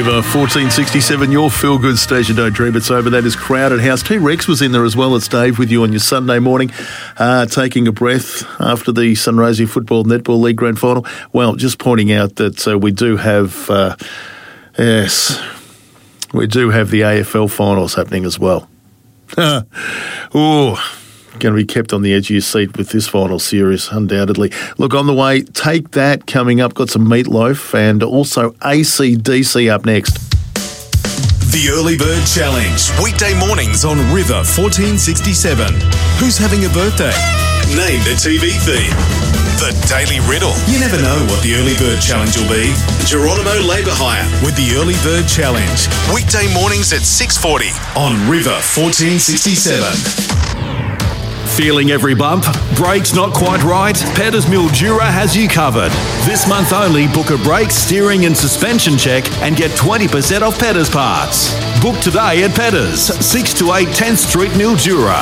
River 1467, your feel-good station. Don't dream it's over. That is Crowded House. T-Rex was in there as well. It's Dave with you on your Sunday morning, taking a breath after the Sunraysia Football Netball League Grand Final. Well, just pointing out that we do have, we do have the AFL finals happening as well. Going to be kept on the edge of your seat with this final series, undoubtedly. Look, on the way, Take That coming up. Got some Meatloaf and also AC/DC up next. The Early Bird Challenge, weekday mornings on River 1467. Who's having a birthday? Name the TV theme. The Daily Riddle. You never know what the Early Bird Challenge will be. Geronimo Labour Hire with the Early Bird Challenge. Weekday mornings at 6:40 on River 1467. Feeling every bump? Brakes not quite right? Petters Mildura has you covered. This month only, book a brake, steering and suspension check and get 20% off Petters parts. Book today at Petters, 6 to 8 10th Street, Mildura.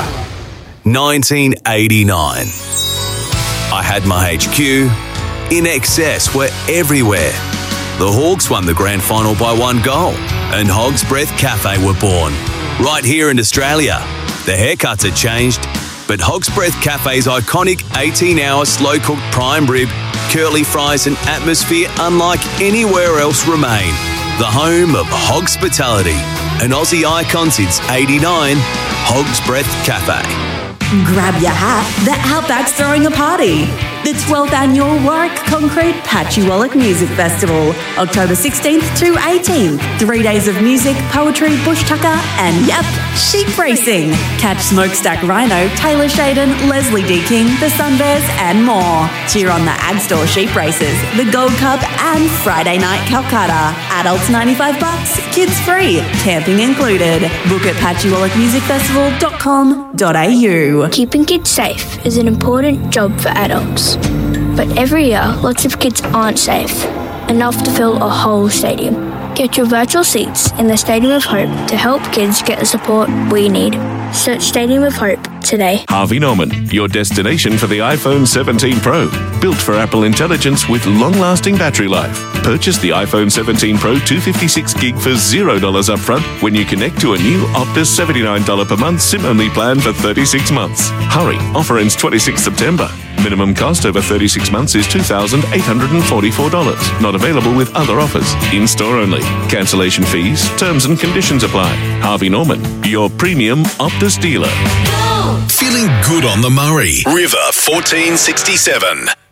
1989. I had my HQ. In excess were everywhere. The Hawks won the grand final by 1 goal and Hog's Breath Cafe were born. Right here in Australia. The haircuts had changed, but Hog's Breath Cafe's iconic 18-hour slow-cooked prime rib, curly fries and atmosphere unlike anywhere else remain. The home of Hogspitality, an Aussie icon since 89, Hog's Breath Cafe. Grab your hat, the Outback's throwing a party. The 12th Annual Warwick Concrete Patchywallop Music Festival, October 16th to 18th. 3 days of music, poetry, bush tucker, and yep, sheep racing. Catch Smokestack Rhino, Taylor Shaden, Leslie D. King, the Sunbears, and more. Cheer on the Agstore Sheep Races, the Gold Cup, and Friday Night Calcutta. Adults $95, kids free, camping included. Book at patchywallopmusicfestival.com.au. Keeping kids safe is an important job for adults. But every year, lots of kids aren't safe, enough to fill a whole stadium. Get your virtual seats in the Stadium of Hope to help kids get the support we need. Search Stadium of Hope today. Harvey Norman, your destination for the iPhone 17 Pro. Built for Apple Intelligence with long-lasting battery life. Purchase the iPhone 17 Pro 256GB for $0 upfront when you connect to a new Optus $79 per month SIM-only plan for 36 months. Hurry, offer ends 26 September. Minimum cost over 36 months is $2,844. Not available with other offers. In-store only. Cancellation fees, terms and conditions apply. Harvey Norman, your premium Optus dealer. Feeling good on the Murray. River 1467.